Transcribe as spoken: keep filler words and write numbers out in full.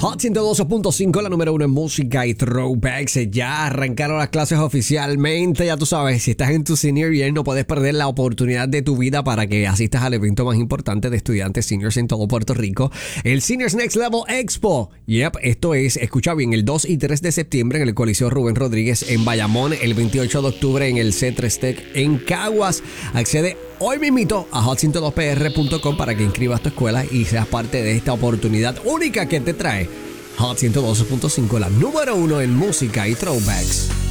Hot ciento doce punto cinco, la número uno en música y throwbacks. Ya arrancaron las clases oficialmente. Ya tú sabes, si estás en tu senior year, no puedes perder la oportunidad de tu vida para que asistas al evento más importante de estudiantes seniors en todo Puerto Rico, el Seniors Next Level Expo. Yep, esto es, escucha bien, el dos y tres de septiembre en el Coliseo Rubén Rodríguez en Bayamón, el veintiocho de octubre en el C tres Tech en Caguas. Accede hoy mismito a hot ciento dos p r punto com para que inscribas tu escuela y seas parte de esta oportunidad única que te trae Hot ciento doce punto cinco, la número uno en música y throwbacks.